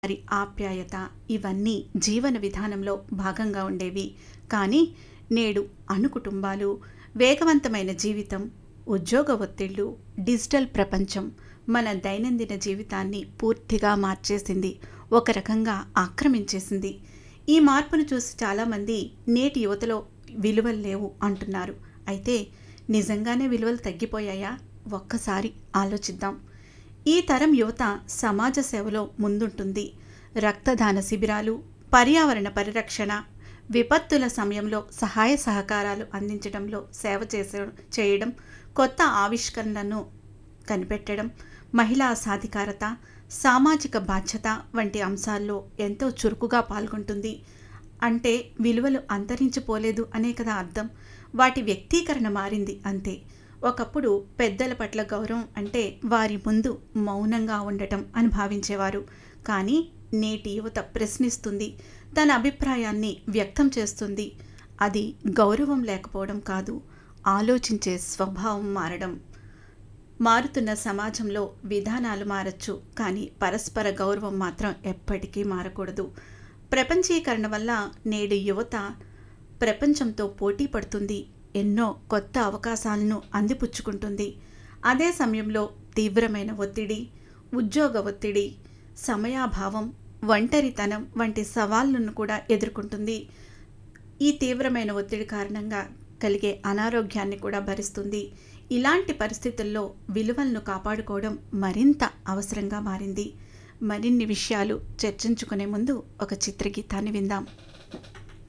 వారి ఆప్యాయత ఇవన్నీ జీవన విధానంలో భాగంగా ఉండేవి. కానీ నేడు అణుకుటుంబాలు, వేగవంతమైన జీవితం, ఉద్యోగ ఒత్తిళ్లు, డిజిటల్ ప్రపంచం మన దైనందిన జీవితాన్ని పూర్తిగా మార్చేసింది. ఒక రకంగా ఆక్రమించేసింది. ఈ మార్పును చూసి చాలామంది నేటి యువతలో విలువలు లేవు అంటున్నారు. అయితే నిజంగానే విలువలు తగ్గిపోయాయా? ఒక్కసారి ఆలోచిద్దాం. ఈ తరం యువత సమాజ సేవలో ముందుంటుంది. రక్తదాన శిబిరాలు, పర్యావరణ పరిరక్షణ, విపత్తుల సమయంలో సహాయ సహకారాలు అందించడంలో సేవ చేయడం, కొత్త ఆవిష్కరణలను కనిపెట్టడం, మహిళా సాధికారత, సామాజిక బాధ్యత వంటి అంశాల్లో ఎంతో చురుకుగా పాల్గొంటుంది. అంటే విలువలు అంతరించిపోలేదు అనే కదా అర్థం. వాటి వ్యక్తీకరణ మారింది అంతే. ఒకప్పుడు పెద్దల పట్ల గౌరవం అంటే వారి ముందు మౌనంగా ఉండటం అని భావించేవారు. కానీ నేటి యువత ప్రశ్నిస్తుంది, తన అభిప్రాయాన్ని వ్యక్తం చేస్తుంది. అది గౌరవం లేకపోవడం కాదు, ఆలోచించే స్వభావం మారడం. మారుతున్న సమాజంలో విధానాలు మారచ్చు, కానీ పరస్పర గౌరవం మాత్రం ఎప్పటికీ మారకూడదు. ప్రపంచీకరణ వల్ల నేడు యువత ప్రపంచంతో పోటీ పడుతుంది. ఎన్నో కొత్త అవకాశాలను అందిపుచ్చుకుంటుంది. అదే సమయంలో తీవ్రమైన ఒత్తిడి, ఉద్యోగ ఒత్తిడి, సమయాభావం, ఒంటరితనం వంటి సవాళ్లను కూడా ఎదుర్కొంటుంది. ఈ తీవ్రమైన ఒత్తిడి కారణంగా కలిగే అనారోగ్యాన్ని కూడా భరిస్తుంది. ఇలాంటి పరిస్థితుల్లో విలువలను కాపాడుకోవడం మరింత అవసరంగా మారింది. మరిన్ని విషయాలు చర్చించుకునే ముందు ఒక చిత్రగీతాన్ని విందాం.